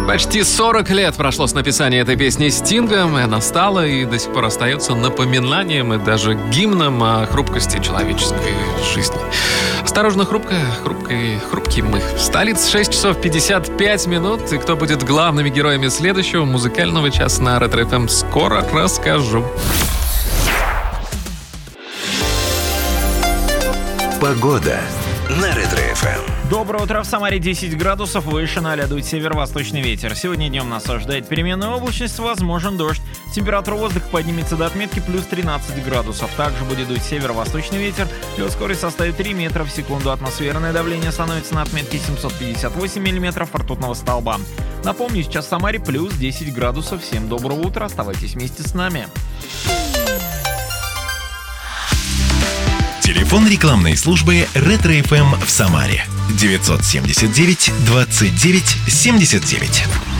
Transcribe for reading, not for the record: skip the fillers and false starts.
Почти 40 лет прошло с написания этой песни Стингом, и она стала и до сих пор остается напоминанием и даже гимном о хрупкости человеческой жизни. Осторожно, хрупкие мы. В столице 6 часов 55 минут. И кто будет главными героями следующего музыкального часа на Ретро-ФМ, скоро расскажу. Погода на Ретро-ФМ. Доброе утро. В Самаре 10 градусов, выше 0 дует северо-восточный ветер. Сегодня днем нас ожидает переменная облачность, возможен дождь. Температура воздуха поднимется до отметки плюс 13 градусов. Также будет дуть северо-восточный ветер. Его скорость составит 3 метра в секунду. Атмосферное давление становится на отметке 758 миллиметров ртутного столба. Напомню, сейчас в Самаре плюс 10 градусов. Всем доброго утра. Оставайтесь вместе с нами. Телефон рекламной службы Ретро-ФМ в Самаре. 979 29 79.